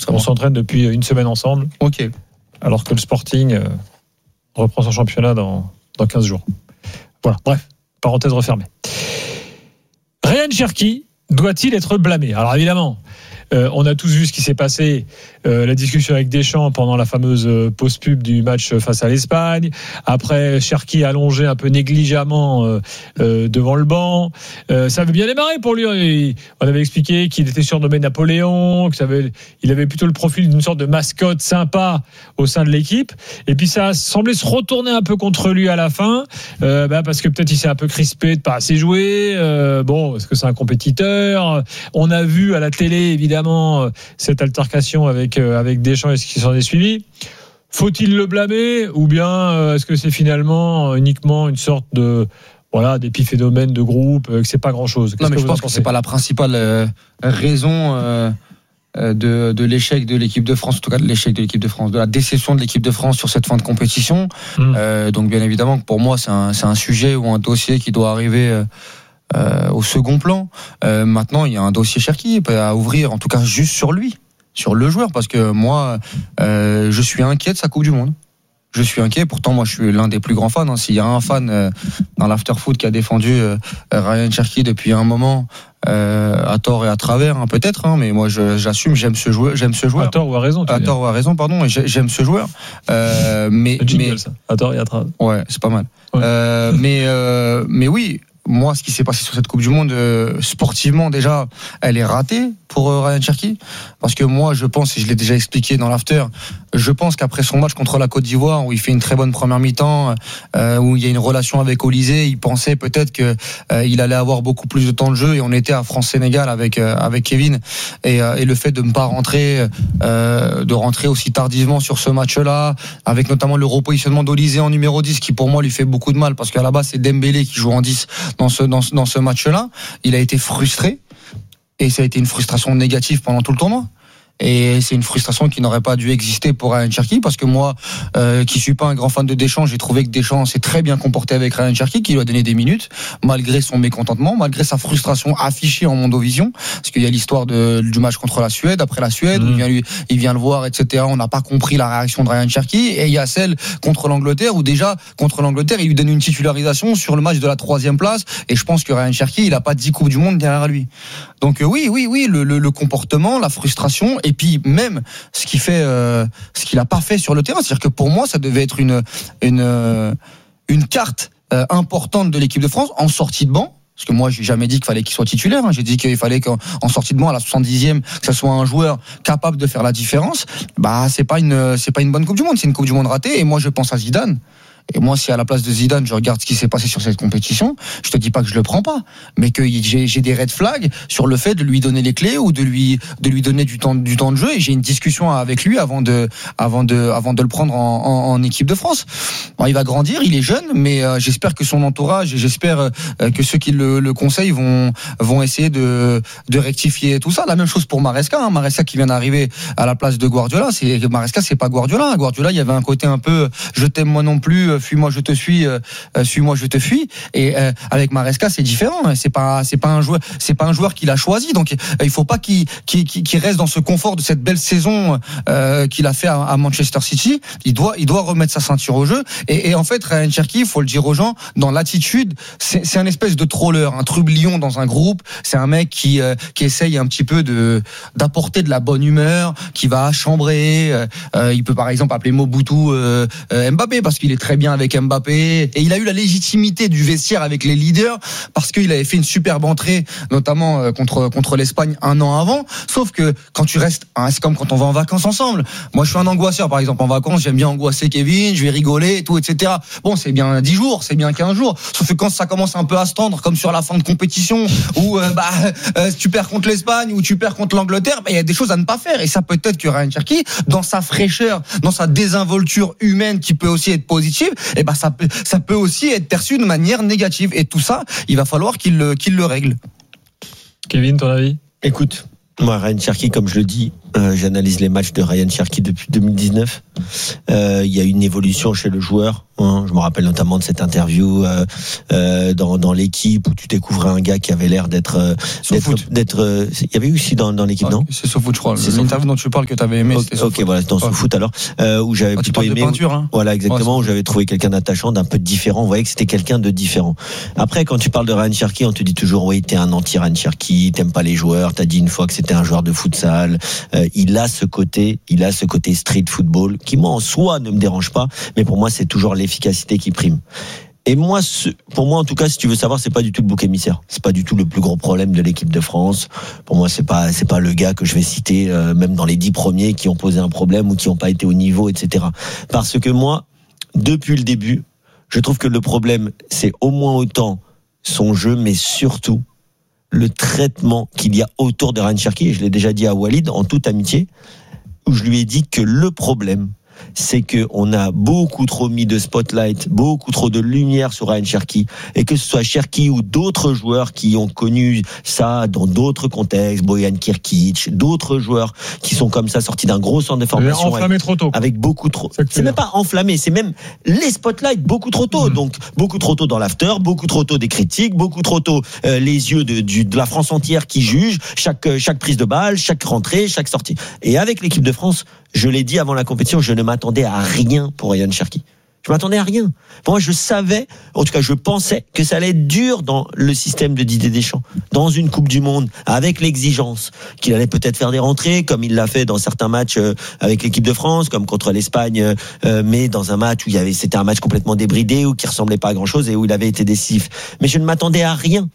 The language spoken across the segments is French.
On s'entraîne depuis une semaine ensemble. Ok. Alors que le Sporting reprend son championnat dans 15 jours. Voilà, bref, parenthèse refermée. Ryan Cherki doit-il être blâmé ? Alors évidemment, on a tous vu ce qui s'est passé, la discussion avec Deschamps pendant la fameuse pause pub du match face à l'Espagne. Après, Cherki allongé un peu négligemment devant le banc. Ça avait bien démarré pour lui. On avait expliqué qu'il était surnommé Napoléon, qu'il avait plutôt le profil d'une sorte de mascotte sympa au sein de l'équipe. Et puis ça a semblé se retourner un peu contre lui à la fin, parce que peut-être il s'est un peu crispé de pas assez jouer. Est-ce que c'est un compétiteur ? On a vu à la télé, évidemment, cette altercation avec Deschamps et ce qui s'en est suivi. Faut-il le blâmer ou bien est-ce que c'est finalement uniquement une sorte de d'épiphénomène de groupe, que c'est pas grand-chose ? Non, mais je pense que c'est pas la principale raison de l'échec de l'équipe de France, en tout cas de l'échec de l'équipe de France, de la déception de l'équipe de France sur cette fin de compétition. Donc bien évidemment que pour moi c'est un sujet ou un dossier qui doit arriver au second plan. Maintenant, il y a un dossier Cherki à ouvrir, en tout cas juste sur lui, sur le joueur, parce que moi, je suis inquiet de sa Coupe du Monde. Je suis inquiet, pourtant moi je suis l'un des plus grands fans. S'il y a un fan dans l'after-foot qui a défendu Ryan Cherki depuis un moment, à tort et à travers, peut-être, mais moi j'assume, j'aime ce joueur. À tort ou à raison. À tort ou à raison, pardon. Et j'aime ce joueur. Mais ça. À tort et à travers. Ouais, c'est pas mal. Ouais. Mais oui. Moi, ce qui s'est passé sur cette Coupe du Monde, sportivement déjà, elle est ratée pour Ryan Cherki, parce que moi, je pense, et je l'ai déjà expliqué dans l'after, je pense qu'après son match contre la Côte d'Ivoire, où il fait une très bonne première mi-temps, où il y a une relation avec Olysée, il pensait peut-être que il allait avoir beaucoup plus de temps de jeu, et on était à France-Sénégal avec Kevin, et le fait de ne pas rentrer, de rentrer aussi tardivement sur ce match-là, avec notamment le repositionnement d'Olysée en numéro 10, qui pour moi lui fait beaucoup de mal, parce qu'à la base c'est Dembélé qui joue en 10 dans ce match-là. Il a été frustré, et ça a été une frustration négative pendant tout le tournoi. Et c'est une frustration qui n'aurait pas dû exister pour Ryan Cherki, parce que moi, qui suis pas un grand fan de Deschamps, j'ai trouvé que Deschamps s'est très bien comporté avec Ryan Cherki, qui lui a donné des minutes, malgré son mécontentement, malgré sa frustration affichée en Mondovision, parce qu'il y a l'histoire du match contre la Suède, après la Suède, où il vient le voir, etc. On n'a pas compris la réaction de Ryan Cherki, et il y a celle contre l'Angleterre, où déjà, contre l'Angleterre, il lui donne une titularisation sur le match de la 3e place, et je pense que Ryan Cherki, il a pas 10 Coupes du Monde derrière lui. Donc oui, le comportement, la frustration, et puis même ce qu'il a pas fait sur le terrain, c'est-à-dire que pour moi ça devait être une carte importante de l'équipe de France en sortie de banc. Parce que moi, j'ai jamais dit qu'il fallait qu'il soit titulaire. J'ai dit qu'il fallait qu'en sortie de banc, à la 70e, que ce soit un joueur capable de faire la différence. C'est pas une bonne Coupe du Monde. C'est une Coupe du Monde ratée. Et moi, je pense à Zidane. Et moi, si à la place de Zidane, je regarde ce qui s'est passé sur cette compétition, je te dis pas que je le prends pas, mais que j'ai des red flags sur le fait de lui donner les clés ou de lui donner du temps de jeu. Et j'ai une discussion avec lui avant de le prendre en équipe de France. Bon, il va grandir, il est jeune, mais j'espère que son entourage, et j'espère que ceux qui le conseillent vont essayer de rectifier tout ça. La même chose pour Maresca. Maresca qui vient d'arriver à la place de Guardiola. Maresca, c'est pas Guardiola. Guardiola, il y avait un côté un peu je t'aime moi non plus, fuis-moi je te suis, suis-moi je te fuis. Et avec Maresca c'est différent. C'est pas un joueur qu'il a choisi. Donc il faut pas qu'il reste dans ce confort de cette belle saison qu'il a fait à Manchester City. Il doit remettre sa ceinture au jeu. Et en fait Ryan Cherki, il faut le dire aux gens, dans l'attitude, c'est un espèce de troller, un trublion dans un groupe. C'est un mec qui essaye un petit peu d'apporter de la bonne humeur, qui va chambrer. Il peut par exemple appeler Mobutu Mbappé parce qu'il est très bien avec Mbappé, et il a eu la légitimité du vestiaire avec les leaders parce qu'il avait fait une superbe entrée, notamment contre l'Espagne un an avant. Sauf que quand tu restes, c'est comme quand on va en vacances ensemble. Moi, je suis un angoisseur, par exemple, en vacances, j'aime bien angoisser Kevin, je vais rigoler et tout, etc. Bon, c'est bien 10 jours, c'est bien 15 jours. Sauf que quand ça commence un peu à se tendre, comme sur la fin de compétition, où tu perds contre l'Espagne ou tu perds contre l'Angleterre, il y a des choses à ne pas faire. Et ça, peut-être que Ryan Cherki, dans sa fraîcheur, dans sa désinvolture humaine qui peut aussi être positive, et ça peut aussi être perçu de manière négative. Et tout ça, il va falloir qu'il le règle. Kevin, ton avis ? Écoute, moi, Ryan Cherki, comme je le dis, J'analyse les matchs de Ryan Cherki depuis 2019. Il y a une évolution chez le joueur. Je me rappelle notamment de cette interview dans l'équipe où tu découvrais un gars qui avait l'air d'être. Il y avait eu aussi dans l'équipe, non ? C'est SoFoot, je crois. C'est l'interview dont tu parles que tu avais aimé. Ok, voilà, dans SoFoot alors, où j'avais plutôt aimé. Peinture, hein. Voilà, exactement, où j'avais trouvé quelqu'un d'attachant, d'un peu différent. On voyait que c'était quelqu'un de différent. Après, quand tu parles de Ryan Cherki, on te dit toujours, oui, t'es un anti-Ryan Cherki, t'aimes pas les joueurs. T'as dit une fois que c'était un joueur de futsal. Il a ce côté street football qui, moi, en soi, ne me dérange pas, mais pour moi, c'est toujours l'efficacité qui prime. Et moi, pour moi, en tout cas, si tu veux savoir, c'est pas du tout le bouc émissaire. C'est pas du tout le plus gros problème de l'équipe de France. Pour moi, c'est pas le gars que je vais citer, même dans les 10 premiers qui ont posé un problème ou qui ont pas été au niveau, etc. Parce que moi, depuis le début, je trouve que le problème, c'est au moins autant son jeu, mais surtout le traitement qu'il y a autour de Ryan Cherki. Et je l'ai déjà dit à Walid, en toute amitié, où je lui ai dit que le problème, c'est que on a beaucoup trop mis de spotlight, beaucoup trop de lumière sur Ryan Cherki, et que ce soit Cherki ou d'autres joueurs qui ont connu ça dans d'autres contextes, Bojan Kirkic, d'autres joueurs qui sont comme ça sortis d'un gros centre de formation enflammé trop tôt. Avec beaucoup trop. C'est même pas enflammé, c'est même les spotlights beaucoup trop tôt. Donc beaucoup trop tôt dans l'after, beaucoup trop tôt des critiques, beaucoup trop tôt les yeux de la France entière qui jugent chaque prise de balle, chaque rentrée, chaque sortie. Et avec l'équipe de France, je l'ai dit avant la compétition, je ne m'attendais à rien pour Ryan Cherki. Je m'attendais à rien. Pour moi, je savais, en tout cas, je pensais que ça allait être dur dans le système de Didier Deschamps, dans une Coupe du Monde, avec l'exigence, qu'il allait peut-être faire des rentrées, comme il l'a fait dans certains matchs avec l'équipe de France, comme contre l'Espagne, mais dans un match où c'était un match complètement débridé, ou qui ressemblait pas à grand-chose et où il avait été décisif. Mais je ne m'attendais à rien.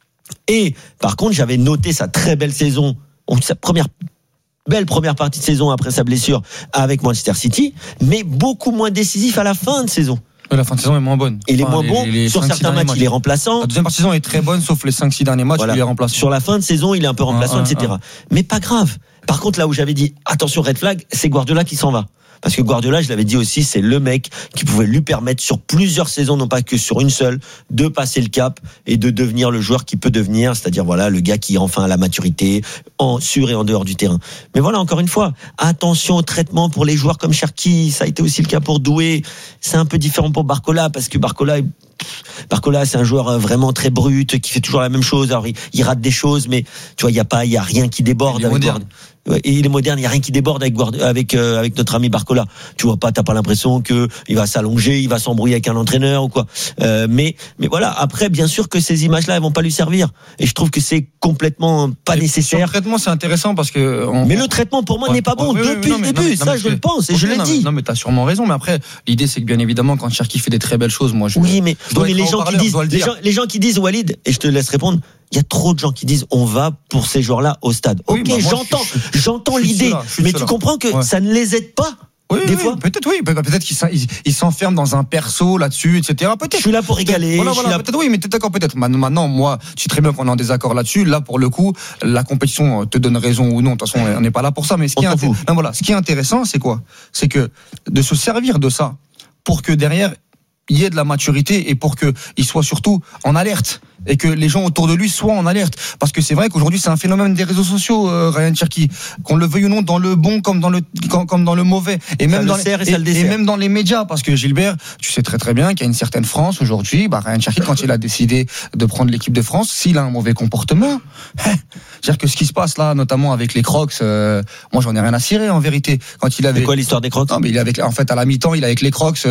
Et par contre, j'avais noté sa très belle saison, sa belle première partie de saison après sa blessure avec Manchester City, mais beaucoup moins décisif à la fin de saison. La fin de saison est moins bonne. Il est moins bon. Sur certains matchs, il est remplaçant. La deuxième partie de saison est très bonne, sauf les 5-6 derniers matchs, il est remplaçant. Sur la fin de saison, il est un peu remplaçant, etc. Mais pas grave. Par contre, là où j'avais dit, attention, red flag, c'est Guardiola qui s'en va. Parce que Guardiola, je l'avais dit aussi, c'est le mec qui pouvait lui permettre sur plusieurs saisons, non pas que sur une seule, de passer le cap et de devenir le joueur qui peut devenir, c'est-à-dire voilà le gars qui est enfin à la maturité, sur et en dehors du terrain. Mais voilà, encore une fois, attention au traitement pour les joueurs comme Cherki, ça a été aussi le cas pour Doué. C'est un peu différent pour Barcola, parce que Barcola, c'est un joueur vraiment très brut, qui fait toujours la même chose. Alors, il rate des choses, mais tu vois, il y a rien qui déborde avec Guardiola. Et il est moderne, il n'y a rien qui déborde avec notre ami Barcola. Tu vois pas, t'as pas l'impression que il va s'allonger, il va s'embrouiller avec un entraîneur ou quoi. Mais voilà, après, bien sûr que ces images-là, elles vont pas lui servir. Et je trouve que c'est complètement pas nécessaire. Le traitement, c'est intéressant parce que. Mais le traitement, pour moi, n'est pas bon depuis le début. Ça, je le pense et je l'ai dit. Non, mais t'as sûrement raison. Mais après, l'idée, c'est que bien évidemment, quand Cherki fait des très belles choses, moi, oui, mais les gens qui disent Walid, et je te laisse répondre. Il y a trop de gens qui disent on va pour ces joueurs-là au stade. Ok, j'entends l'idée, mais tu comprends que ça ne les aide pas. Des fois. Peut-être qu'ils s'enferment dans un perso là-dessus, etc. Peut-être. Je suis là pour rigoler. Peut-être, oui, mais t'es d'accord, peut-être. Maintenant, moi, je sais très bien qu'on est en désaccord là-dessus. Là, pour le coup, la compétition te donne raison ou non. De toute façon, on n'est pas là pour ça. Mais ce qui est intéressant, c'est quoi ? C'est que de se servir de ça pour que derrière il y ait de la maturité et pour qu'il soit surtout en alerte et que les gens autour de lui soient en alerte, parce que c'est vrai qu'aujourd'hui c'est un phénomène des réseaux sociaux, Ryan Cherki, qu'on le veuille ou non, dans le bon comme dans le mauvais, et même même dans les médias, parce que Gilbert, tu sais très très bien qu'il y a une certaine France aujourd'hui. Ryan Cherki, quand il a décidé de prendre l'équipe de France, s'il a un mauvais comportement, c'est-à-dire que ce qui se passe là, notamment avec les Crocs, moi j'en ai rien à cirer en vérité. Quand il avait, c'est quoi l'histoire des Crocs? Non, mais en fait à la mi-temps, il est avec les Crocs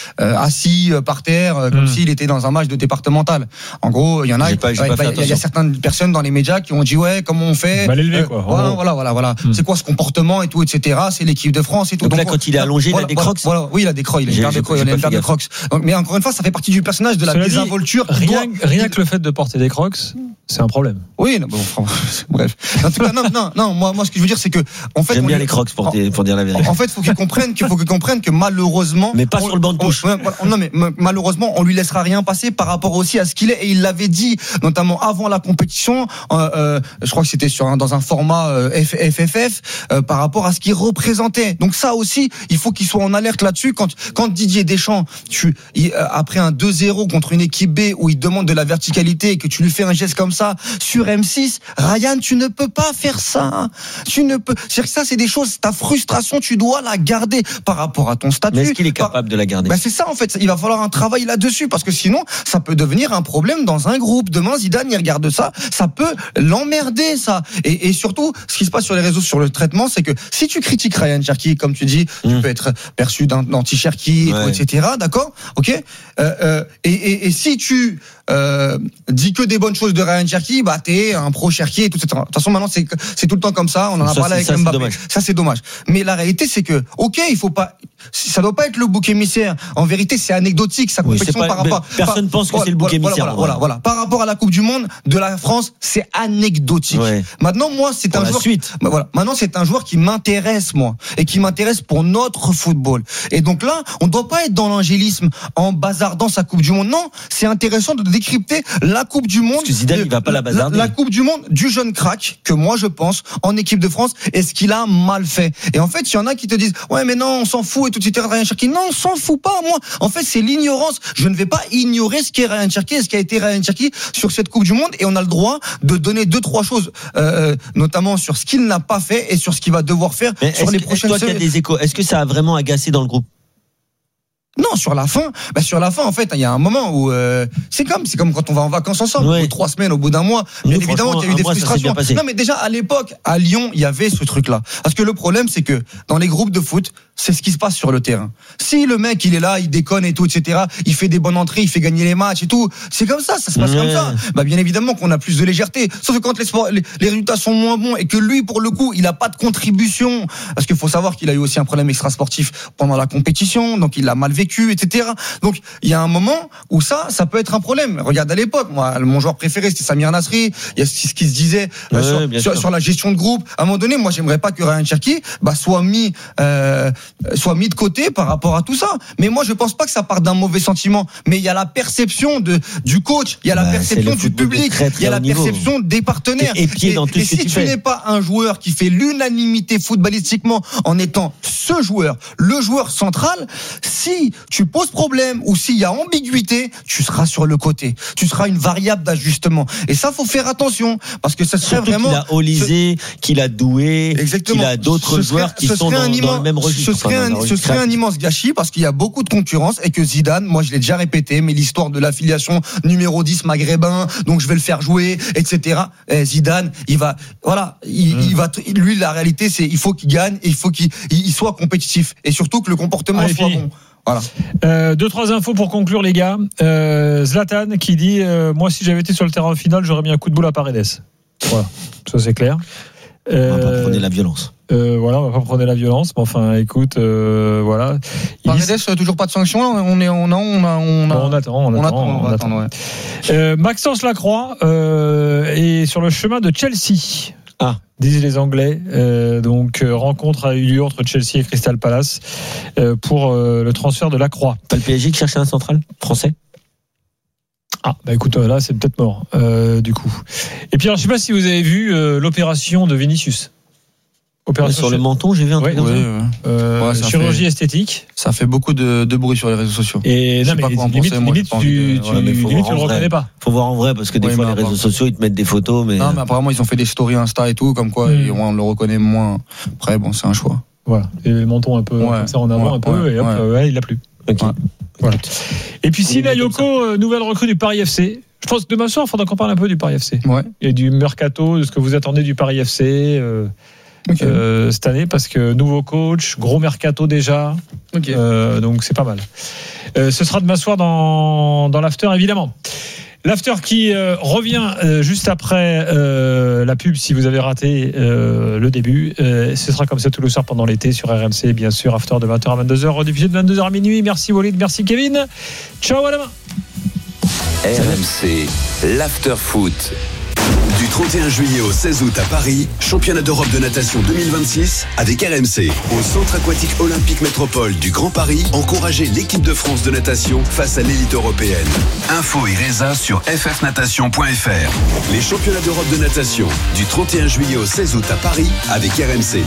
assis par terre, comme s'il était dans un match de départemental. En gros, il y en a, il y a certaines personnes dans les médias qui ont dit comment on fait, mal élevé quoi. Voilà. C'est quoi ce comportement et tout, etc. C'est l'équipe de France et tout. Donc là, quand il est allongé, il a des Crocs. Oui, il a des Crocs. Il a une paire de Crocs. Mais encore une fois, ça fait partie du personnage de la désinvolture. Rien que le fait de porter des Crocs, c'est un problème. Oui, bref. En tout cas, non. Moi, ce que je veux dire, c'est que en fait, j'aime bien les Crocs pour dire la vérité. En fait, faut qu'ils comprennent que malheureusement, mais pas sur le banc de touche. Non, mais malheureusement, on lui laissera rien passer par rapport aussi à ce qu'il est. Et il l'avait dit, notamment avant la compétition. Je crois que c'était dans un format FFF par rapport à ce qu'il représentait. Donc ça aussi, il faut qu'il soit en alerte là-dessus. Quand Didier Deschamps, après un 2-0 contre une équipe B où il demande de la verticalité et que tu lui fais un geste comme ça, ça sur M6. Ryan, tu ne peux pas faire ça. C'est-à-dire que ça, c'est des choses, ta frustration, tu dois la garder par rapport à ton statut. Mais est-ce qu'il est capable de la garder? C'est ça, en fait. Il va falloir un travail là-dessus, parce que sinon, ça peut devenir un problème dans un groupe. Demain, Zidane, il regarde ça peut l'emmerder, ça. Et surtout, ce qui se passe sur les réseaux, sur le traitement, c'est que si tu critiques Ryan Cherki, comme tu dis, tu peux être perçu d'anti-Cherki, etc. D'accord? Ok? Et si tu dis que des bonnes choses de Ryan Cherki, bah t'es un pro Cherki et tout, etc. De toute façon, maintenant, c'est tout le temps comme ça. On en a parlé avec Mbappé. Ça, c'est dommage. Mais la réalité, c'est que, ok, il faut pas, ça doit pas être le bouc émissaire. En vérité, c'est anecdotique, sa compétition par rapport. Personne pense que c'est le bouc émissaire. Voilà. Par rapport à la Coupe du Monde de la France, c'est anecdotique. Ouais. Maintenant, moi, c'est un joueur. Maintenant, c'est un joueur qui m'intéresse, moi, et qui m'intéresse pour notre football. Et donc là, on doit pas être dans l'angélisme en bazardant sa Coupe du Monde. Non, c'est intéressant de décrypter la Coupe du Monde. Parce que Zidane, il va pas la bazarder. La Coupe du Monde du jeune crack que moi je pense en équipe de France, et ce qu'il a mal fait. Et en fait, il y en a qui te disent ouais, mais non, on s'en fout et tout, etc. Ryan Cherki. Non, on s'en fout pas. Moi, en fait, c'est l'ignorance. Je ne vais pas ignorer ce qu'est Ryan Cherki et ce qu'a été Ryan Cherki sur cette Coupe du Monde, et on a le droit de donner 2-3 choses, notamment sur ce qu'il n'a pas fait et sur ce qu'il va devoir faire sur les prochaines semaines. Toi qui as des échos, est-ce que ça a vraiment agacé dans le groupe? Non, sur la fin, en fait, il y a un moment où c'est comme quand on va en vacances ensemble, ouais. 3 semaines, au bout d'un mois. Bien évidemment, il y a eu des frustrations. Non, mais déjà à l'époque, à Lyon, il y avait ce truc-là. Parce que le problème, c'est que dans les groupes de foot, c'est ce qui se passe sur le terrain. Si le mec, il est là, il déconne et tout, etc., il fait des bonnes entrées, il fait gagner les matchs et tout, c'est comme ça se passe comme ça. Bah, bien évidemment qu'on a plus de légèreté. Sauf que quand les résultats sont moins bons et que lui, pour le coup, il a pas de contribution, parce qu'il faut savoir qu'il a eu aussi un problème extrasportif pendant la compétition, donc il l'a mal vécu, etc. Donc, il y a un moment où ça peut être un problème. Regarde à l'époque, moi, mon joueur préféré, c'était Samir Nasri. Il y a ce qui se disait sur la gestion de groupe. À un moment donné, moi, j'aimerais pas que Ryan Cherki, soit mis de côté par rapport à tout ça. Mais moi, je pense pas que ça part d'un mauvais sentiment. Mais il y a la perception du coach, il y a la perception du public, il y a la perception des partenaires. Et si tu n'es pas un joueur qui fait l'unanimité footballistiquement en étant ce joueur, le joueur central, si tu poses problème ou s'il y a ambiguïté, tu seras sur le côté. Tu seras une variable d'ajustement. Et ça, faut faire attention, parce que ça serait surtout vraiment. Qu'il a Olysée, qu'il a Doué, qu'il a d'autres joueurs qui sont dans le même registre. Ce serait un immense gâchis, parce qu'il y a beaucoup de concurrence et que Zidane, moi je l'ai déjà répété, mais l'histoire de l'affiliation numéro 10 maghrébin, donc je vais le faire jouer, etc. Zidane, il va, lui, la réalité, c'est il faut qu'il gagne et il faut qu'il soit compétitif, et surtout que le comportement soit bon. Voilà. 2-3 infos pour conclure, les gars. Zlatan qui dit moi, si j'avais été sur le terrain final, j'aurais mis un coup de boule à Paredes. Voilà, ça c'est clair. On va pas prendre la violence. On va pas prendre la violence, mais enfin, écoute, voilà. Paredes, toujours pas de sanction. On attend. Ouais. Maxence Lacroix est sur le chemin de Chelsea. Disent les Anglais. Donc, rencontre a eu lieu entre Chelsea et Crystal Palace pour le transfert de Lacroix. Pas le PSG qui cherchait un central français? Écoute, là, c'est peut-être mort, du coup. Et puis, alors, je sais pas si vous avez vu l'opération de Vinicius. Sur le menton, j'ai vu un truc comme ça. Chirurgie esthétique. Ça fait beaucoup de bruit sur les réseaux sociaux. Et non, mais limite, tu le reconnais pas. Faut voir en vrai, parce que des fois, les réseaux sociaux, ils te mettent des photos, mais. Non, mais apparemment, ils ont fait des stories Insta et tout, comme quoi, on le reconnaît moins. Après, bon, c'est un choix. Voilà. Et le menton un peu, comme ça en avant, un peu, et hop, il l'a plus. Ok. Voilà. Et puis, Sina Yoko, nouvelle recrue du Paris FC. Je pense que demain soir, il faudra qu'on parle un peu du Paris FC. Ouais. Et du mercato, de ce que vous attendez du Paris FC. Cette année, parce que nouveau coach, gros mercato déjà, donc c'est pas mal. Ce sera demain soir dans l'after, évidemment. L'after qui revient juste après la pub, si vous avez raté le début. Ce sera comme ça tout le soir pendant l'été sur RMC, bien sûr. After de 20h à 22h, rediffusé de 22h à minuit. Merci Walid, merci Kevin. Ciao, à demain. RMC, l'after foot. Du 31 juillet au 16 août à Paris, championnat d'Europe de natation 2026 avec RMC. Au centre aquatique olympique métropole du Grand Paris, encouragez l'équipe de France de natation face à l'élite européenne. Info et résa sur ffnatation.fr. Les championnats d'Europe de natation du 31 juillet au 16 août à Paris avec RMC.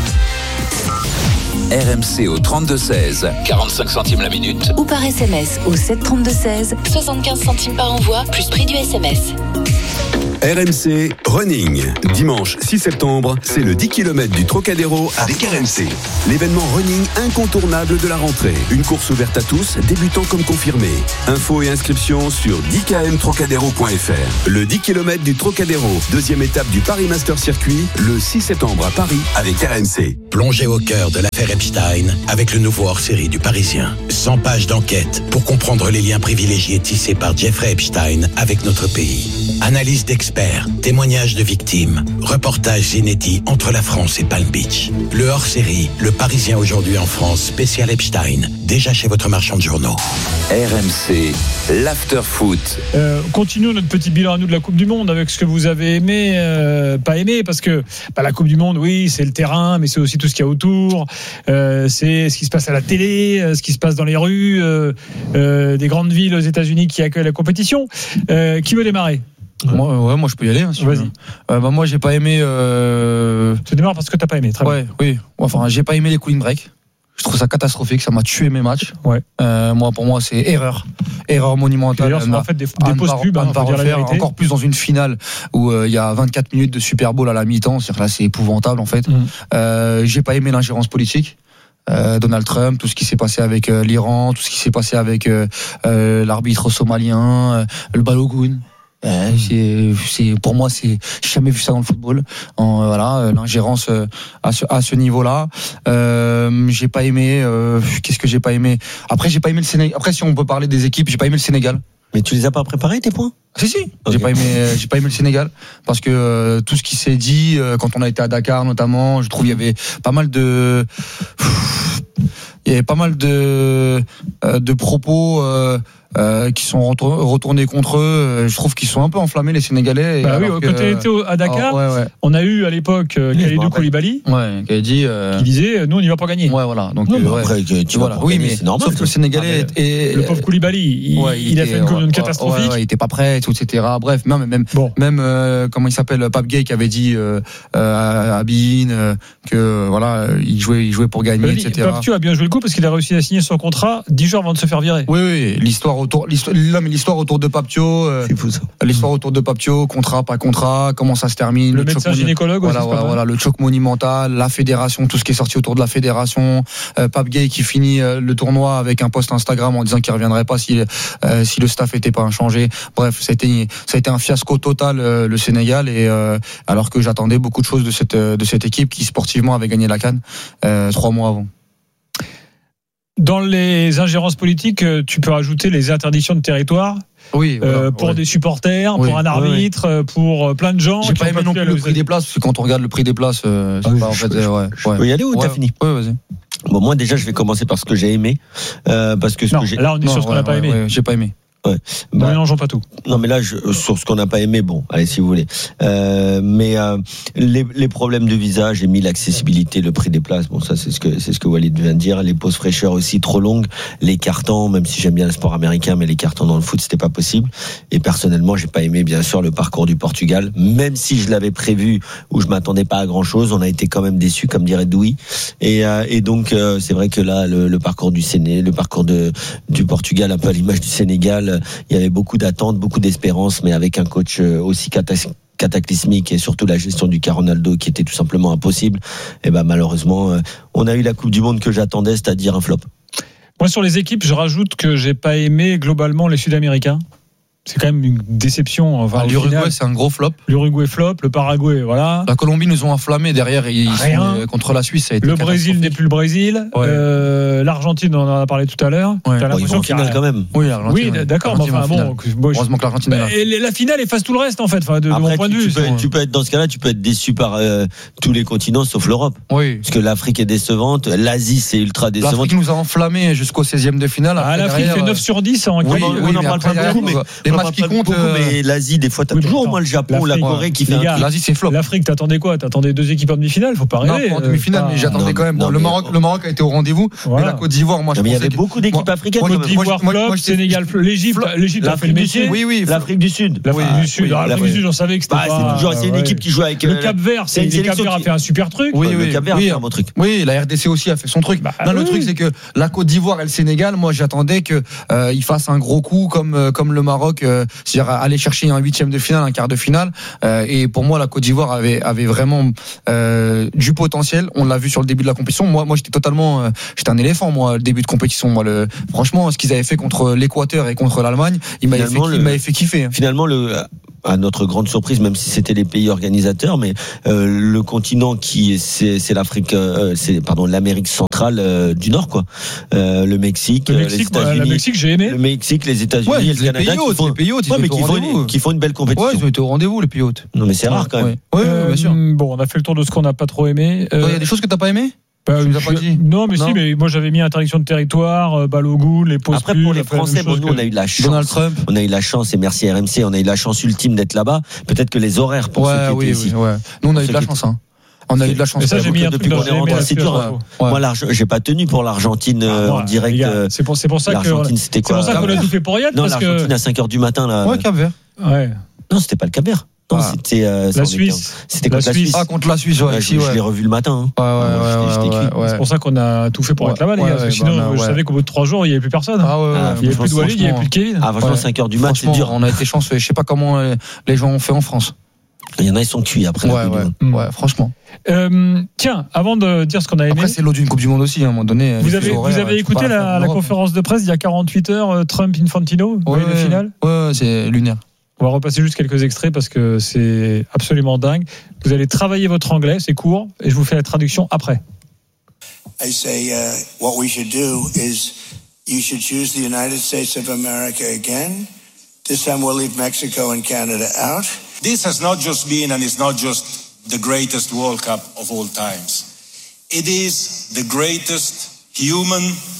RMC au 32-16, 45 centimes la minute. Ou par SMS au 7 32-16, 75 centimes par envoi, plus prix du SMS. RMC Running. Dimanche 6 septembre, c'est le 10 km du Trocadéro avec RMC. L'événement running incontournable de la rentrée. Une course ouverte à tous, débutants comme confirmés. Infos et inscriptions sur 10kmtrocadéro.fr. Le 10 km du Trocadéro, deuxième étape du Paris Master Circuit, le 6 septembre à Paris avec RMC. Plongez au cœur de l'affaire Epstein avec le nouveau hors-série du Parisien. 100 pages d'enquête pour comprendre les liens privilégiés tissés par Jeffrey Epstein avec notre pays. Analyse d'experts, témoignages de victimes, reportages inédits entre la France et Palm Beach. Le hors-série, le Parisien aujourd'hui en France, spécial Epstein, déjà chez votre marchand de journaux. RMC, l'after-foot. Continuons notre petit bilan à nous de la Coupe du Monde avec ce que vous avez aimé, pas aimé, parce que la Coupe du Monde, oui, c'est le terrain, mais c'est aussi tout ce qu'il y a autour. C'est ce qui se passe à la télé, ce qui se passe dans les rues des grandes villes aux États-Unis qui accueillent la compétition. Qui veut démarrer ? Moi, je peux y aller. Hein, si vas-y. Moi, j'ai pas aimé. Tu démarres parce que t'as pas aimé. Très bien. Oui. Enfin, j'ai pas aimé les cooling breaks. Je trouve ça catastrophique. Ça m'a tué mes matchs. Ouais. Pour moi, c'est erreur monumentale. D'ailleurs, c'est en fait des fausses pubs. On va refaire encore plus dans une finale où il y a 24 minutes de Super Bowl à la mi-temps. C'est-à-dire là, c'est épouvantable en fait. J'ai pas aimé l'ingérence politique. Donald Trump, tout ce qui s'est passé avec l'Iran, tout ce qui s'est passé avec l'arbitre somalien, le Balogun. Pour moi, j'ai jamais vu ça dans le football. L'ingérence à ce niveau-là. J'ai pas aimé. Qu'est-ce que j'ai pas aimé ? Après, j'ai pas aimé le Sénégal. Après, si on peut parler des équipes, j'ai pas aimé le Sénégal. Mais tu les as pas préparés tes points ? Si. Okay. J'ai pas aimé le Sénégal parce que tout ce qui s'est dit quand on a été à Dakar notamment, je trouve il y avait pas mal de propos qui sont retournés contre eux. Je trouve qu'ils sont un peu enflammés les Sénégalais. Quand tu étais à Dakar, on a eu à l'époque Kalidou Koulibaly qui disait nous on n'y va pas gagner. Ouais, voilà. Donc après tu vas pas gagner, c'est normal. Sauf que le Sénégalais le pauvre Koulibaly, il a fait une communion catastrophique. Il était pas prêt, etc. Bref, même comment il s'appelle, Pape Gueye qui avait dit à Bein que voilà, il jouait pour gagner, etc. Pape a bien joué le coup parce qu'il a réussi à signer son contrat 10 jours avant de se faire virer. Oui, l'histoire autour de Papio, c'est fou ça. L'histoire autour de Papio, contrat, pas contrat, comment ça se termine, le médecin gynécologue, voilà, le choc monumental, la fédération, tout ce qui est sorti autour de la fédération, Pape Gueye qui finit le tournoi avec un post Instagram en disant qu'il reviendrait pas si le staff était pas inchangé. Bref, ça a été un fiasco total le Sénégal, et alors que j'attendais beaucoup de choses de cette équipe qui sportivement avait gagné la CAN 3 mois avant. Dans les ingérences politiques, tu peux rajouter les interdictions de territoire. Oui, des supporters, pour un arbitre, pour plein de gens. J'ai pas aimé non plus le prix des places, parce que quand on regarde le prix des places, Je peux y aller ou t'as fini ? Oui, vas-y. Bon, moi déjà, je vais commencer par ce que j'ai aimé, parce que là on est sur ce qu'on n'a pas aimé. J'ai pas aimé. Ouais. Ne mélangeons pas tout. Non, mais là, sur ce qu'on n'a pas aimé, bon, allez, si vous voulez. Les problèmes de visa, j'ai mis l'accessibilité, le prix des places. Bon, ça, c'est ce que Walid vient de dire. Les pauses fraîcheurs aussi trop longues. Les cartons, même si j'aime bien le sport américain, mais les cartons dans le foot, c'était pas possible. Et personnellement, j'ai pas aimé, bien sûr, le parcours du Portugal. Même si je l'avais prévu, où je m'attendais pas à grand chose, on a été quand même déçus, comme dirait Douy. Et donc, c'est vrai que là, le parcours le parcours du Portugal, un peu à l'image du Sénégal, il y avait beaucoup d'attentes, beaucoup d'espérances, mais avec un coach aussi cataclysmique et surtout la gestion du cas Ronaldo qui était tout simplement impossible. Et malheureusement, on a eu la Coupe du Monde que j'attendais, c'est-à-dire un flop. Moi, sur les équipes, je rajoute que j'ai pas aimé globalement les Sud-Américains. C'est quand même une déception. Enfin, l'Uruguay, c'est un gros flop. L'Uruguay flop, le Paraguay, voilà. La Colombie nous ont enflammés derrière. Contre la Suisse, ça a été le Brésil n'est plus le Brésil. Ouais. L'Argentine, on en a parlé tout à l'heure. Ouais. Ils vont en finale quand même. Oui, d'accord. Heureusement que l'Argentine est là. Et la finale efface tout le reste, en fait, de mon point de vue. Tu peux être dans ce cas-là, tu peux être déçu par tous les continents sauf l'Europe. Oui. Parce que l'Afrique est décevante, l'Asie c'est ultra décevante. L'Afrique nous a enflammés jusqu'au 16e de finale. L'Afrique fait 9 sur 10 en Oui, on en parle pas beaucoup, mais les matchs qui comptent. Mais l'Asie, des fois, t'as toujours au moins le Japon ou la Corée qui fait un truc. L'Asie, c'est flop. L'Afrique, t'attendais quoi ? T'attendais 2 équipes en demi-finale ? Faut pas rêver. Non, en demi-finale, mais j'attendais quand même. Le Maroc a été au rendez-vous. Mais la Côte d'Ivoire, moi, je pensais. Mais il y avait beaucoup d'équipes africaines. Côte d'Ivoire, flop, Sénégal, l'Égypte a fait le métier. Oui. L'Afrique du Sud. L'Afrique du Sud, on savait que c'était pas. C'est une équipe qui joue avec. Le Cap-Vert, le Cap-Vert a fait un super truc. Le Cap-Vert a fait un bon truc. Oui, la RDC aussi a fait son truc. Le truc, c'est que la Côte d'Ivoire et le Sénégal, moi, j'attendais qu'ils fassent un gros coup comme le Maroc c'est-à-dire aller chercher un 8e de finale, un quart de finale. Et pour moi, la Côte d'Ivoire avait vraiment du potentiel. On l'a vu sur le début de la compétition. Moi, j'étais un éléphant. Moi, le début de compétition. Franchement, ce qu'ils avaient fait contre l'Équateur et contre l'Allemagne, il m'avait fait kiffer. Finalement, à notre grande surprise, même si c'était les pays organisateurs, mais le continent c'est l'Afrique, l'Amérique centrale du Nord, quoi. Le Mexique, les États-Unis. Le Mexique, j'ai aimé. Le Mexique, les États-Unis, et le Canada, qui font une belle compétition. Ouais, ils ont été au rendez-vous, les pays hôtes. Non, mais c'est rare quand même. Ouais, bien sûr. Bon, on a fait le tour de ce qu'on n'a pas trop aimé. Il y a des choses que t'as pas aimé? Tu nous as pas dit. Non, mais si, mais moi j'avais mis interdiction de territoire, balle au goût, les pauses. Après, pour les Français, nous on a eu la chance. Donald Trump. On a eu la chance, et merci RMC, on a eu la chance ultime d'être là-bas. Peut-être que les horaires pour ceux qui étaient ici. Ouais. Nous on a eu de la chance, hein. On a eu de la chance. Mais ça, j'ai mis un depuis truc qu'on est rentré. C'est dur. Moi, j'ai pas tenu pour l'Argentine en direct. C'est pour ça que l'Argentine, c'était quoi? C'est pour ça qu'on a tout fait pour rien. Non, l'Argentine à 5h du matin, là. Ouais, Cap-Vert. Ouais. Non, c'était pas le Cap-Vert. Non, c'était la Suisse. C'était contre la Suisse. Ah, contre la Suisse, ouais. Je l'ai revu le matin. Ouais. C'est pour ça qu'on a tout fait pour être là-bas, les gars. Parce que sinon, je savais qu'au bout de 3 jours, il n'y avait plus personne. Il n'y avait plus de Walid, il n'y avait plus de Kevin. Ah, franchement, 5h du matin, c'est dur. On a été chanceux. Je sais pas comment les gens ont fait en France. Il y en a, ils sont cuits après. Ouais, franchement. Tiens, avant de dire ce qu'on a aimé. Après, c'est l'eau d'une Coupe du Monde aussi, à un moment donné. Vous avez écouté la conférence de presse il y a 48 heures, Trump-Infantino, le final? Ouais, c'est lunaire. On va repasser juste quelques extraits parce que c'est absolument dingue. Vous allez travailler votre anglais, c'est court, et je vous fais la traduction après. I say what we should do is you should choose the United States of America again. This time we'll leave Mexico and Canada out. This has not just been and is not just the greatest World Cup of all times. It is the greatest human,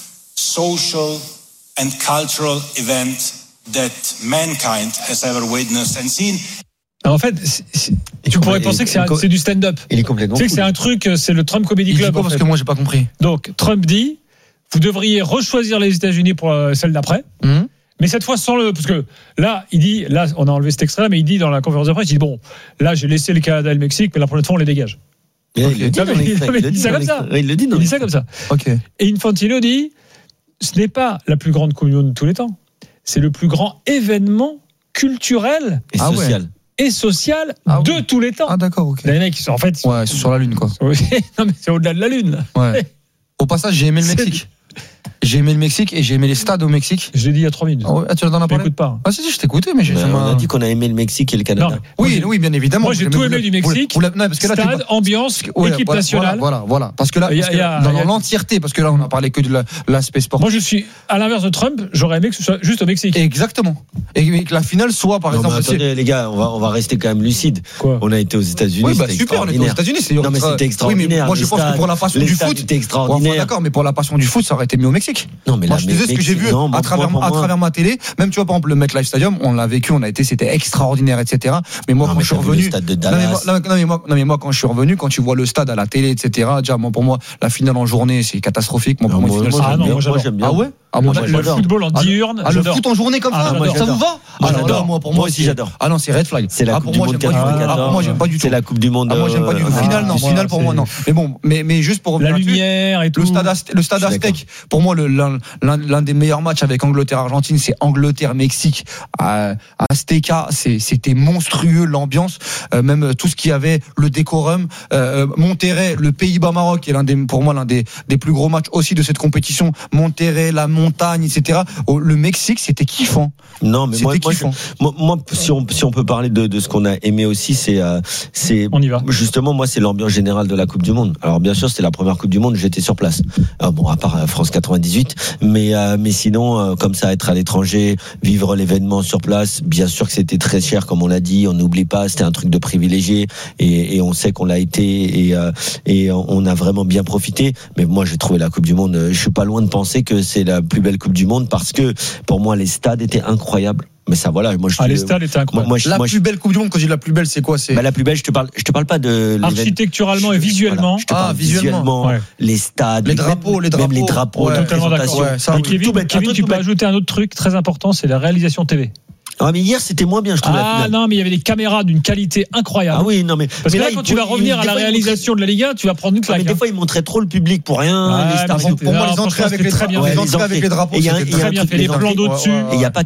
social and cultural event that mankind has ever witnessed and seen. Alors en fait, tu pourrais penser que c'est du stand-up. Il est complètement. Tu sais que c'est un truc, c'est le Trump Comedy Club. Parce que moi, j'ai pas compris. Donc, Trump dit, vous devriez rechoisir les États-Unis pour celle d'après. Mais cette fois sans parce que là, il dit, là, on a enlevé cet extrait, mais il dit dans la conférence de presse, il dit bon, là, j'ai laissé le Canada et le Mexique, mais la prochaine fois, on les dégage. Il le dit ça comme ça. Il dit ça comme ça. Et Infantino dit, ce n'est pas la plus grande Coupe du Monde de tous les temps. C'est le plus grand événement culturel et social de tous les temps. Ah d'accord, ok. Les mecs, en fait, ils sont sur la Lune, quoi. Non mais c'est au-delà de la Lune. Ouais. Au passage, j'ai aimé le Mexique. J'ai aimé le Mexique et j'ai aimé les stades au Mexique. Je l'ai dit il y a 3 minutes. Tu en as parlé? M'écoute pas. Ah si, je t'écoutais, mais on a dit qu'on a aimé le Mexique et le Canada. Oui, bien évidemment. Moi, j'ai tout aimé du Mexique. Parce que là, stade, ambiance, équipe nationale. Voilà. Parce que là, dans l'entièreté, parce que là, on a parlé que de l'aspect sportif. Moi, je suis à l'inverse de Trump. J'aurais aimé que ce soit juste au Mexique. Exactement. Et que la finale soit, par exemple. Attendez, les gars, on va rester quand même lucide. On a été aux États-Unis. Oui, super. On était aux États-Unis. Non, mais c'était extraordinaire. Moi, je pense que pour la passion du foot, c'était extraordinaire. D'accord, mais pour la passion du foot, ça aurait été mieux au Mexique. Non, mais moi, je disais ce que j'ai vu à travers ma télé. Même, tu vois, par exemple, le MetLife Stadium, on l'a vécu, c'était extraordinaire, etc. Mais moi, quand je suis revenu. Moi, quand je suis revenu, quand tu vois le stade à la télé, etc., déjà, pour moi, la finale en journée, c'est catastrophique. Moi, moi, j'aime bien. Ah ouais? Le football en diurne. Le foot en journée comme ça, ça vous va? J'adore. Moi aussi, j'adore. Ah non, c'est red flag. C'est la Coupe du Monde 94. Moi, j'aime pas du tout. C'est la Coupe du Monde. Moi, j'aime pas du tout. Finale, pour moi, non. Mais bon, mais juste pour revenir. La lumière et tout. Le stade Aztec, pour moi, l'un des meilleurs matchs avec Angleterre-Argentine, c'est Angleterre-Mexique. Azteca, c'était monstrueux, l'ambiance, même tout ce qu'il y avait, le décorum. Monterrey, le Pays-Bas-Maroc, qui est pour moi l'un des plus gros matchs aussi de cette compétition. Monterrey, la montagne, etc. Le Mexique, c'était kiffant. Non, mais moi, si on peut parler de ce qu'on a aimé aussi, c'est on y va. Justement, moi, c'est l'ambiance générale de la Coupe du Monde. Alors, bien sûr, c'était la première Coupe du Monde, j'étais sur place. Bon, à part France 98, mais sinon, comme ça, être à l'étranger, vivre l'événement sur place, bien sûr que c'était très cher, comme on l'a dit. On n'oublie pas, c'était un truc de privilégié, et on sait qu'on l'a été, et on a vraiment bien profité. Mais moi, j'ai trouvé la Coupe du Monde. Je suis pas loin de penser que c'est la plus belle Coupe du Monde parce que pour moi les stades étaient incroyables. Mais ça, voilà, moi les stades étaient incroyables. Plus belle Coupe du Monde, quand je dis la plus belle, c'est quoi? La plus belle, je te parle pas de architecturalement et visuellement. Voilà, visuellement, les stades, les drapeaux, même les drapeaux, ouais, totalement d'accord. Kevin, tu peux ajouter un autre truc très important, c'est la réalisation TV. Ah mais hier c'était moins bien, je trouve. Non, mais il y avait des caméras d'une qualité incroyable. Ah oui, non mais parce que là quand tu vas revenir à la réalisation de la Liga, tu vas prendre une claque. Mais des fois ils montraient trop le public pour rien. Pour moi les entrées avec les drapeaux, il y a très bien fait les plans d'au-dessus. Et il y a pas que ça.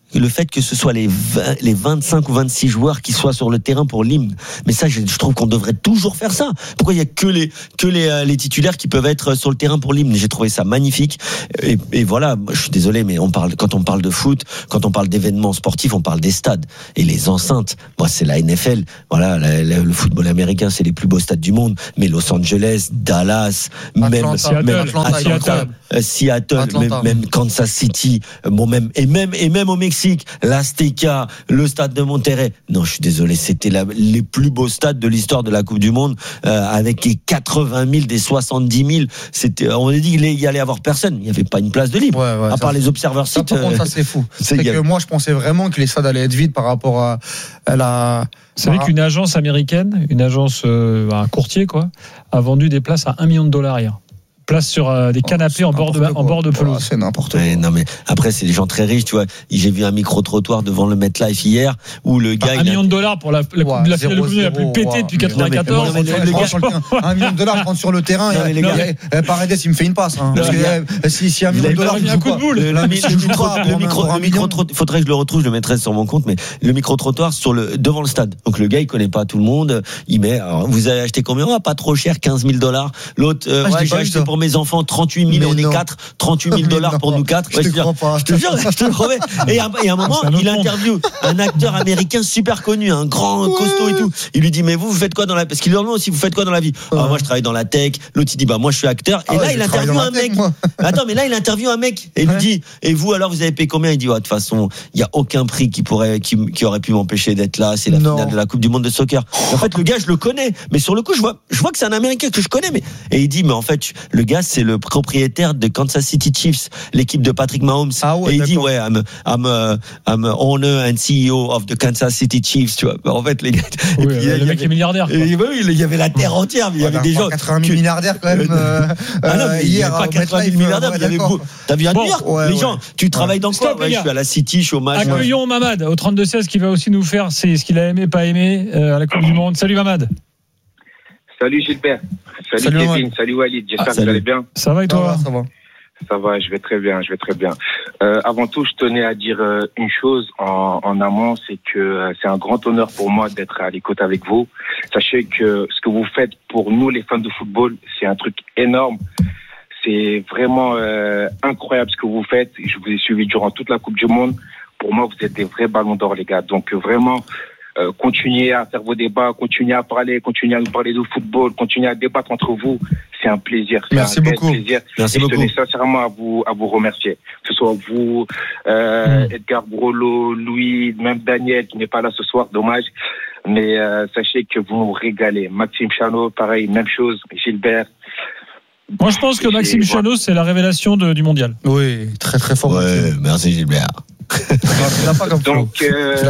le fait que ce soit les 25 ou 26 joueurs qui soient sur le terrain pour l'hymne. Mais ça, je trouve qu'on devrait toujours faire ça. Pourquoi il y a que les titulaires qui peuvent être sur le terrain pour l'hymne? J'ai trouvé ça magnifique. Et voilà, je suis désolé, mais quand on parle de foot, quand on parle d'événements sportifs, on parle des stades et les enceintes. Moi, c'est la NFL. Voilà, le football américain, c'est les plus beaux stades du monde. Mais Los Angeles, Dallas, Seattle, même Kansas City, même au Mexique, l'Azteca, le stade de Monterrey. Non, je suis désolé, c'était les plus beaux stades de l'histoire de la Coupe du Monde, avec les 80 000 des 70 000. On a dit qu'il y allait avoir personne. Il n'y avait pas une place de libre. À part les observeurs sites. Par contre, ça c'est fou. C'est que moi, je pensais vraiment que les stades allaient être vides par rapport à la. Vous savez qu'une agence américaine, un courtier a vendu des places à $1 million hier. Place sur des canapés en bord de pelouse. C'est n'importe quoi. Non mais après c'est des gens très riches, tu vois. J'ai vu un micro-trottoir devant le MetLife hier où le gars $1 million pour la finale de Coupe du Monde la plus pétée depuis 94. $1 million, je rentre sur le terrain. Paredes, il me fait une passe. Parce que si $1 million, il un coup de boule. Le micro-trottoir, il faudrait que je le retrouve, je le mettrai sur mon compte, mais le micro-trottoir devant le stade. Donc le gars, il connaît pas tout le monde. Il met, alors, vous avez acheté combien? Pas trop cher, $15 000. L'autre, j'ai acheté pour mes enfants 38 000, on est 4, $38 000 pour nous 4. Je te jure, je te promets. Et à un moment, il interviewe un acteur américain super connu, un grand costaud et tout. Il lui dit, mais vous faites quoi parce qu'il lui demande aussi, vous faites quoi dans la vie? Moi, je travaille dans la tech. L'autre, il dit, moi, je suis acteur. Et là, il interviewe un mec. Attends, mais là, il interviewe un mec. Et il lui dit, et vous, alors, vous avez payé combien? Il dit, de toute façon, il n'y a aucun prix qui aurait pu m'empêcher d'être là. C'est la finale de la Coupe du Monde de soccer. En fait, le gars, je le connais. Mais sur le coup, je vois que c'est un Américain que je connais. Et il dit, mais en fait, le gars, c'est le propriétaire de Kansas City Chiefs, l'équipe de Patrick Mahomes. Et il dit, I'm owner and CEO of the Kansas City Chiefs, tu vois. En fait, les gars. Oui, le mec est milliardaire. Il y avait la terre entière, mais il y avait des gens. 80 000 milliardaires, quand même. Hier, pas 80 000 milliardaires, mais il y avait beaucoup. T'as vu à New York? Les gens, tu travailles dans quoi? Je suis à la City, chômage. Accueillons Mamad au 32-16 qui va aussi nous faire ce qu'il a aimé, pas aimé à la Coupe du Monde. Salut Mamad. Salut Gilbert. Salut Kevin. Salut Walid. J'espère que vous allez bien. Ça va et toi? Ça va, je vais très bien. Avant tout, je tenais à dire une chose en amont, c'est que c'est un grand honneur pour moi d'être à l'écoute avec vous. Sachez que ce que vous faites pour nous, les fans de football, c'est un truc énorme. C'est vraiment incroyable ce que vous faites. Je vous ai suivi durant toute la Coupe du Monde. Pour moi, vous êtes des vrais ballons d'or, les gars. Donc vraiment, continuez à faire vos débats, continuez à parler, continuez à nous parler de football, continuez à débattre entre vous. C'est un plaisir. Merci beaucoup. Plaisir. Merci beaucoup. Je tenais sincèrement à vous remercier. Que ce soit vous, Edgar Brolo, Louis, même Daniel qui n'est pas là ce soir, dommage. Mais sachez que vous nous régalez. Maxime Chanot, pareil, même chose. Gilbert. Moi, je pense que Maxime Chanot, c'est la révélation du mondial. Oui, très très fort. Ouais, merci Gilbert. Tu l'as pas comme flow. Donc,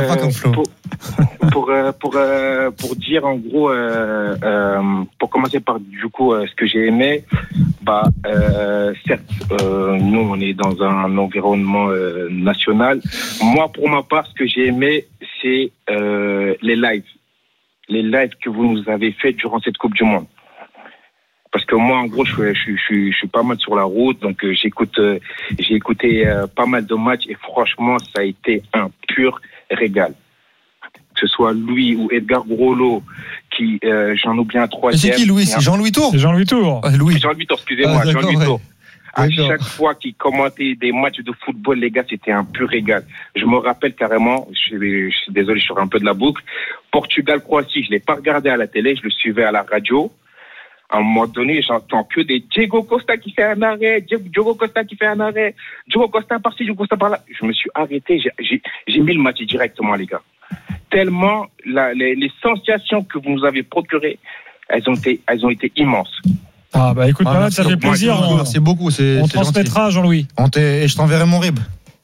pour dire en gros, pour commencer par du coup ce que j'ai aimé, certes, nous on est dans un environnement national. Moi, pour ma part, ce que j'ai aimé, c'est les lives que vous nous avez fait durant cette Coupe du Monde. Parce que moi, en gros, je suis pas mal sur la route, donc j'ai écouté pas mal de matchs et franchement, ça a été un pur régal. Que ce soit Louis ou Edgar Brolo, qui j'en oublie un troisième. C'est qui Louis? C'est Jean-Louis Tour. C'est Jean-Louis Tour. Jean-Louis Tour, excusez-moi, Jean-Louis Tour. À chaque fois qu'il commentait des matchs de football, les gars, c'était un pur régal. Je me rappelle carrément, je suis désolé, je sors un peu de la boucle. Portugal-Croatie, je l'ai pas regardé à la télé, je le suivais à la radio. À un moment donné, j'entends que des Diego Costa qui fait un arrêt, Diogo Costa qui fait un arrêt, Diogo Costa par-ci, Diogo Costa par-là. Je me suis arrêté, j'ai mis le match directement, les gars. Tellement les sensations que vous nous avez procurées, elles ont été immenses. Ah bah écoute, ça fait plaisir. Merci beaucoup. On transmettra à Jean-Louis. Et je t'enverrai mon rib.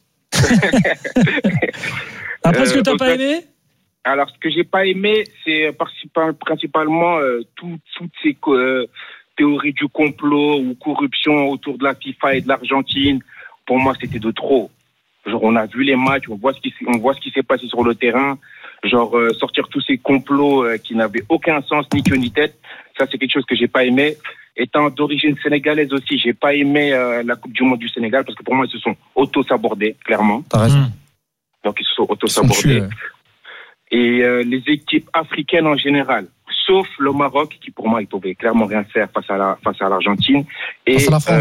Après, ce que t'as pas aimé? Alors, ce que j'ai pas aimé, c'est principalement toutes ces théories du complot ou corruption autour de la FIFA et de l'Argentine. Pour moi, c'était de trop. Genre, on a vu les matchs, on voit ce qui s'est passé sur le terrain. Genre, sortir tous ces complots qui n'avaient aucun sens, ni queue ni tête. Ça, c'est quelque chose que j'ai pas aimé. Étant d'origine sénégalaise aussi, j'ai pas aimé la Coupe du Monde du Sénégal parce que pour moi, ils se sont auto-sabordés, clairement. T'as raison. Donc, ils se sont auto-sabordés. Et les équipes africaines en général, sauf le Maroc, qui pour moi, ils pouvaient clairement rien faire face à l'Argentine. Et, face à la France.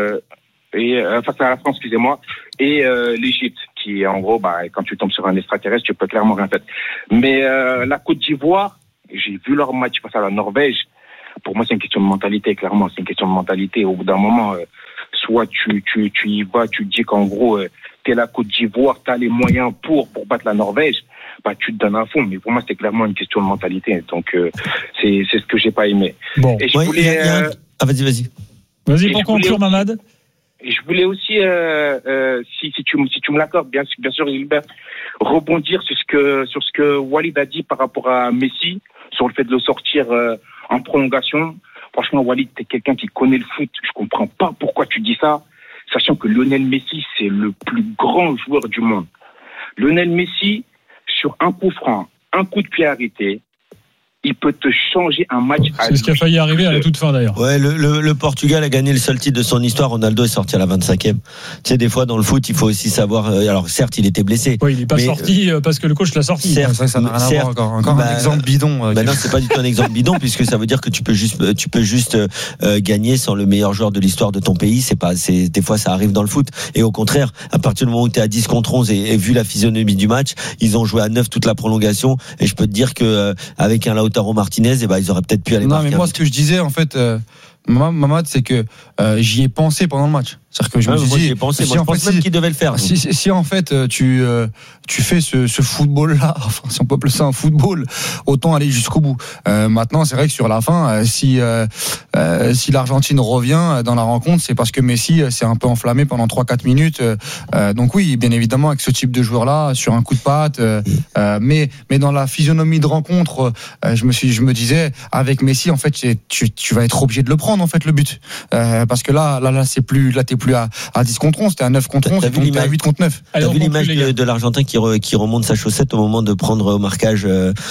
Face à la France, excusez-moi. Et l'Égypte, qui en gros, quand tu tombes sur un extraterrestre, tu peux clairement rien faire. Mais la Côte d'Ivoire, j'ai vu leur match face à la Norvège. Pour moi, c'est une question de mentalité, clairement. C'est une question de mentalité. Au bout d'un moment, soit tu y vas, tu te dis qu'en gros, t'es la Côte d'Ivoire, t'as les moyens pour battre la Norvège, tu te donnes à fond. Mais pour moi, c'est clairement une question de mentalité. Donc, c'est ce que j'ai pas aimé. Bon. Et je voulais, vas-y. Vas-y, pour conclure, Mamad. Et je voulais aussi, si tu me l'accordes, bien sûr, Gilbert, rebondir sur ce que Walid a dit par rapport à Messi, sur le fait de le sortir en prolongation. Franchement, Walid, t'es quelqu'un qui connaît le foot. Je comprends pas pourquoi tu dis ça, sachant que Lionel Messi, c'est le plus grand joueur du monde. Lionel Messi, sur un coup franc, un coup de pied arrêté, il peut te changer un match. C'est ce qui a failli arriver à la toute fin d'ailleurs. Ouais, le Portugal a gagné le seul titre de son histoire. Ronaldo est sorti à la 25e. Tu sais, des fois dans le foot, il faut aussi savoir. Alors certes, il était blessé. Oui, il n'est pas sorti parce que le coach l'a sorti. Certes, ça n'a rien à voir encore un exemple bidon. Non, c'est pas du tout un exemple bidon puisque ça veut dire que tu peux juste gagner sans le meilleur joueur de l'histoire de ton pays. Des fois ça arrive dans le foot. Et au contraire, à partir du moment où tu es à 10 contre 11 et vu la physionomie du match, ils ont joué à 9 toute la prolongation. Et je peux te dire que avec un Lautaro Martinez, ils auraient peut-être pu aller marquer. Non, mais moi, ce que je disais, en fait, Mamad, c'est que j'y ai pensé pendant le match. C'est-à-dire que je me suis dit, j'y ai pensé. Moi, je pense même qu'il devait le faire. Si en fait tu fais ce football-là, enfin, si on peut appeler ça un football, autant aller jusqu'au bout. Maintenant, c'est vrai que sur la fin, si l'Argentine revient dans la rencontre, c'est parce que Messi s'est un peu enflammé pendant 3-4 minutes. Donc oui, bien évidemment, avec ce type de joueur-là, sur un coup de patte. Mais dans la physionomie de rencontre, je me disais, avec Messi, en fait, tu vas être obligé de le prendre, en fait, le but. Parce que là, t'es plus à 10 contre 11, t'es à 9 contre 11, t'es à 8 contre 9. T'as vu l'image de l'Argentin qui remonte sa chaussette au moment de prendre au marquage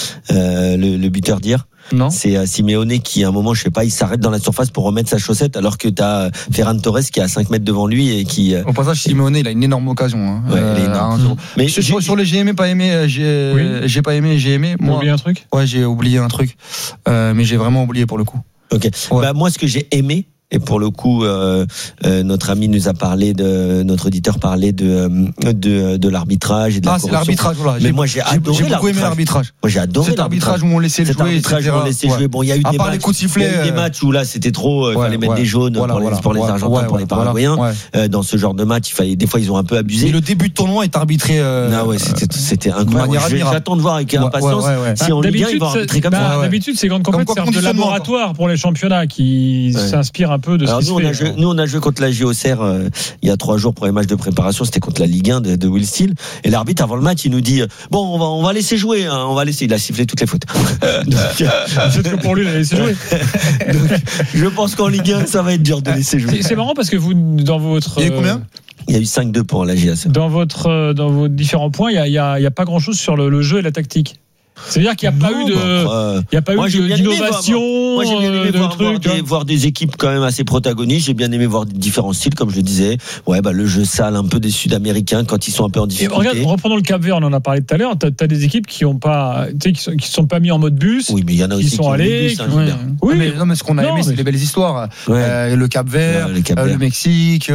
le buteur d'hier? Non. C'est Simeone qui, à un moment, je sais pas, il s'arrête dans la surface pour remettre sa chaussette alors que t'as Ferran Torres qui est à 5 mètres devant lui et qui. Au passage, Simeone, il a une énorme occasion. Ouais, il est énorme. Mais sur les j'ai aimé, pas aimé, j'ai pas aimé, j'ai aimé. Moi, oublié un truc? Ouais, j'ai oublié un truc. Mais j'ai vraiment oublié pour le coup. Ok. Ouais. Moi, ce que j'ai aimé, et pour le coup, notre ami nous a parlé notre auditeur parlait de l'arbitrage et de la corruption. C'est l'arbitrage, voilà. Mais moi, j'ai adoré beaucoup aimé l'arbitrage. Moi, j'ai adoré cet arbitrage où on laissait jouer. Bon, il y a eu des matchs où là, c'était trop, il fallait mettre des jaunes pour les Argentins, pour les Paraguayens. Dans ce genre de match, des fois, ils ont un peu abusé. Et le début de tournoi est arbitré. C'était incroyable. J'attends de voir avec impatience si en Ligue 1, ils vont arbitrer comme ça. D'habitude, ces grandes compétitions servent de laboratoire pour les championnats qui s'inspirent un peu de ce qui se fait. Nous, on a joué contre la JOCR il y a 3 jours pour les matchs de préparation. C'était contre la Ligue 1 de Will Steele. Et l'arbitre, avant le match, il nous dit bon, on va laisser jouer. Hein, on va laisser. Il a sifflé toutes les fautes. C'est que pour lui, il a laissé jouer. Donc, je pense qu'en Ligue 1, ça va être dur de laisser jouer. C'est marrant parce que vous, dans votre. Il y a eu combien? Il y a eu 5-2 pour la JAC. Dans vos différents points, il y a pas grand-chose sur le jeu et la tactique. C'est-à-dire qu'il n'y a pas eu d'innovation, moi j'ai bien aimé voir des équipes quand même assez protagonistes. J'ai bien aimé voir différents styles, comme je le disais. Le jeu sale un peu des Sud-Américains quand ils sont un peu en difficulté. Regarde, reprenons le Cap-Vert, on en a parlé tout à l'heure. T'as des équipes qui sont pas mis en mode bus. Oui, mais il y en a aussi qui sont allés. Oui, mais ce qu'on a aimé, c'est les belles histoires. Le Cap-Vert, le Mexique,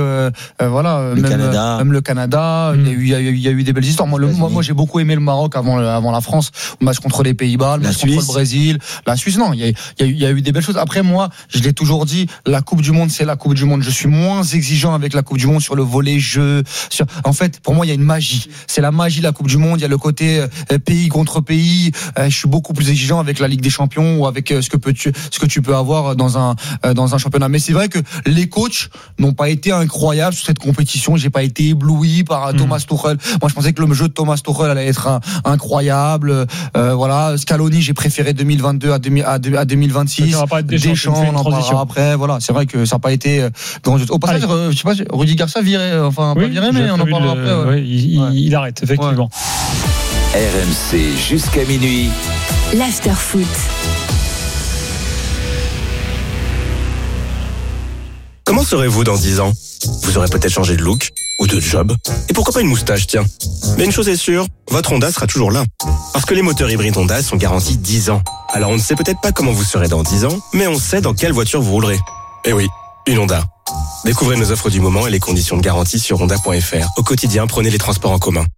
même le Canada. Il y a eu des belles histoires. Moi, j'ai beaucoup aimé le Maroc avant la France. Match contre les Pays-Bas, le match contre le Brésil, la Suisse. Non, il y a eu des belles choses. Après, moi, je l'ai toujours dit, la Coupe du Monde, c'est la Coupe du Monde. Je suis moins exigeant avec la Coupe du Monde sur le volet jeu. En fait, pour moi, il y a une magie. C'est la magie de la Coupe du Monde. Il y a le côté pays contre pays. Je suis beaucoup plus exigeant avec la Ligue des Champions ou avec ce que tu peux avoir dans un championnat. Mais c'est vrai que les coachs n'ont pas été incroyables sur cette compétition. J'ai pas été ébloui par Thomas Tuchel. Moi, je pensais que le jeu de Thomas Tuchel allait être incroyable. Scaloni, j'ai préféré 2022 à 2026. Deschamps, on en parlera après. Voilà, c'est vrai que ça n'a pas été grand. Au passage, je sais pas, Rudy Garcia viré, pas viré, mais on en parlera après. Il arrête, effectivement. RMC jusqu'à minuit. L'after foot. Comment serez-vous dans 10 ans ? Vous aurez peut-être changé de look, ou de job. Et pourquoi pas une moustache, tiens. Mais une chose est sûre, votre Honda sera toujours là. Parce que les moteurs hybrides Honda sont garantis 10 ans. Alors on ne sait peut-être pas comment vous serez dans 10 ans, mais on sait dans quelle voiture vous roulerez. Eh oui, une Honda. Découvrez nos offres du moment et les conditions de garantie sur honda.fr. Au quotidien, prenez les transports en commun.